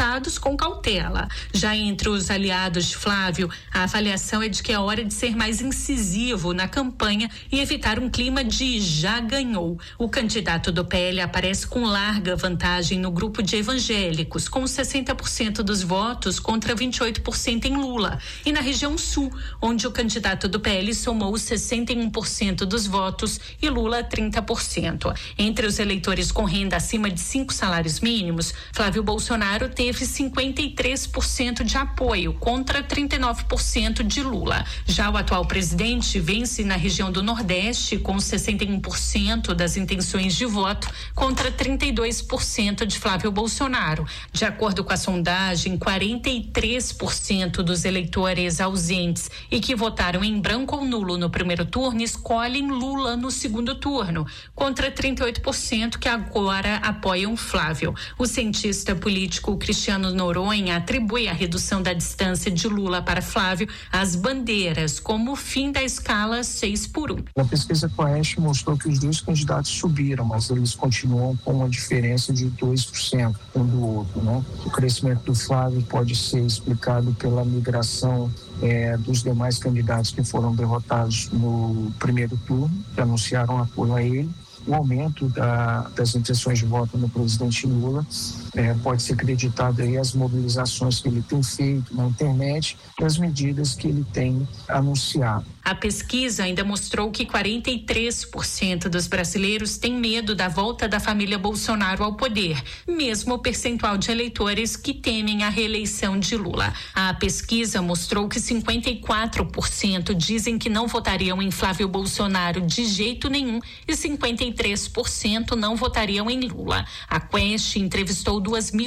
resultados com cautela. Já entre os aliados de Flávio, a avaliação é de que é hora de ser mais incisivo na campanha e evitar um clima de já ganhou. O candidato do PL aparece com larga vantagem no grupo de evangélicos, com 60% dos votos contra 28% em Lula. E na região sul, onde o candidato do PL somou 61% dos votos e Lula 30%. Entre os eleitores com renda acima de 5 salários mínimos, Flávio Bolsonaro teve 53% de apoio contra 39% de Lula. Já o atual presidente vence na região do Nordeste com 61% das intenções de voto contra 32% de Flávio Bolsonaro. De acordo com a sondagem, 43% dos eleitores ausentes e que votaram em branco ou nulo no primeiro turno escolhem Lula no segundo turno, contra 38% que agora apoiam Flávio. O cientista político Cristiano Noronha atribui a redução da distância de Lula para Flávio às bandeiras, como o fim da escala 6-1. A pesquisa Quaest mostrou que os dois candidatos subiram, mas eles continuam com uma diferença de 2% um do outro, né? O crescimento do Flávio pode ser explicado pela migração dos demais candidatos que foram derrotados no primeiro turno, que anunciaram apoio a ele. O aumento das intenções de voto no presidente Lula pode ser acreditado aí às mobilizações que ele tem feito na internet e as medidas que ele tem anunciado. A pesquisa ainda mostrou que 43% dos brasileiros têm medo da volta da família Bolsonaro ao poder, mesmo o percentual de eleitores que temem a reeleição de Lula. A pesquisa mostrou que 54% dizem que não votariam em Flávio Bolsonaro de jeito nenhum e 53% não votariam em Lula. A Quest entrevistou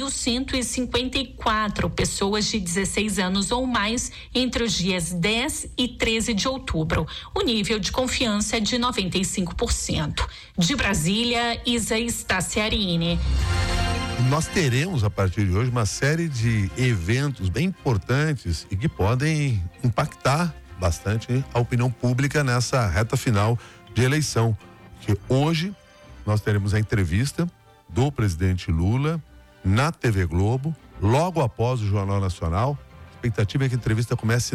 2.154 pessoas de 16 anos ou mais entre os dias 10 e 13 de outubro. O nível de confiança é de 95%. De Brasília, Isa Staciarini. Nós teremos a partir de hoje uma série de eventos bem importantes e que podem impactar bastante a opinião pública nessa reta final de eleição. Que hoje nós teremos a entrevista do presidente Lula na TV Globo, logo após o Jornal Nacional. A expectativa é que a entrevista comece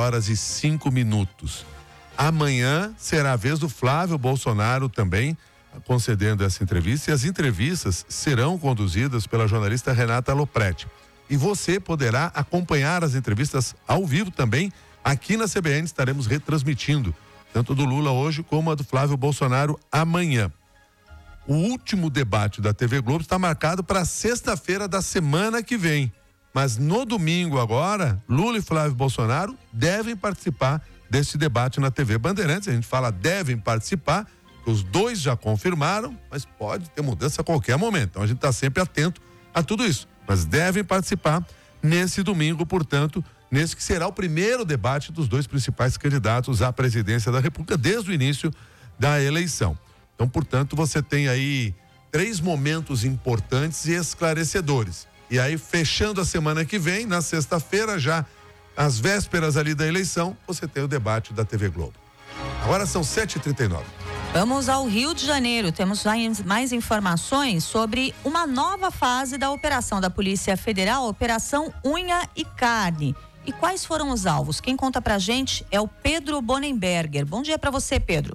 9h05. Amanhã será a vez do Flávio Bolsonaro também concedendo essa entrevista, e as entrevistas serão conduzidas pela jornalista Renata Lopretti. E você poderá acompanhar as entrevistas ao vivo também aqui na CBN. Estaremos retransmitindo tanto do Lula hoje como a do Flávio Bolsonaro amanhã. O último debate da TV Globo está marcado para sexta-feira da semana que vem. Mas no domingo agora, Lula e Flávio Bolsonaro devem participar desse debate na TV Bandeirantes. A gente fala devem participar, os dois já confirmaram, mas pode ter mudança a qualquer momento. Então a gente está sempre atento a tudo isso. Mas devem participar nesse domingo, portanto, nesse que será o primeiro debate dos dois principais candidatos à presidência da República desde o início da eleição. Então, portanto, você tem aí 3 momentos importantes e esclarecedores. E aí, fechando a semana que vem, na sexta-feira, já às vésperas ali da eleição, você tem o debate da TV Globo. Agora são 7h39. Vamos ao Rio de Janeiro. Temos mais informações sobre uma nova fase da operação da Polícia Federal, Operação Unha e Carne. E quais foram os alvos? Quem conta pra gente é o Pedro Bonenberger. Bom dia pra você, Pedro.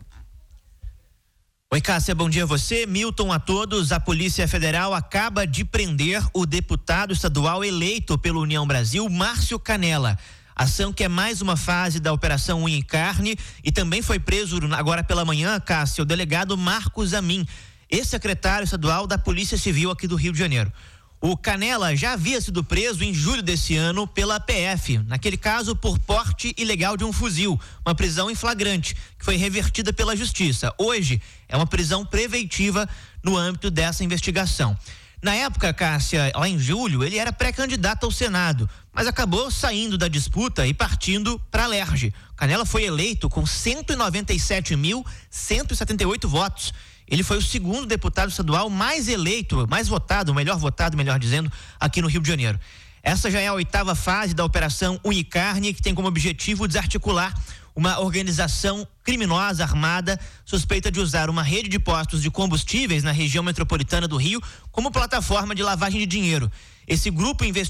Oi, Cássia, bom dia a você, Milton, a todos. A Polícia Federal acaba de prender o deputado estadual eleito pela União Brasil, Márcio Canela. Ação que é mais uma fase da Operação Unha e Carne, e também foi preso agora pela manhã, Cássia, o delegado Marcos Amin, ex-secretário estadual da Polícia Civil aqui do Rio de Janeiro. O Canela já havia sido preso em julho desse ano pela PF, naquele caso por porte ilegal de um fuzil, uma prisão em flagrante, que foi revertida pela Justiça. Hoje é uma prisão preventiva no âmbito dessa investigação. Na época, Cássia, lá em julho, ele era pré-candidato ao Senado, mas acabou saindo da disputa e partindo para a LERJ. Canela foi eleito com 197.178 votos. Ele foi o segundo deputado estadual mais eleito, mais votado, melhor dizendo, aqui no Rio de Janeiro. Essa já é a 8ª fase da Operação Unha e Carne, que tem como objetivo desarticular uma organização criminosa armada suspeita de usar uma rede de postos de combustíveis na região metropolitana do Rio como plataforma de lavagem de dinheiro. Esse grupo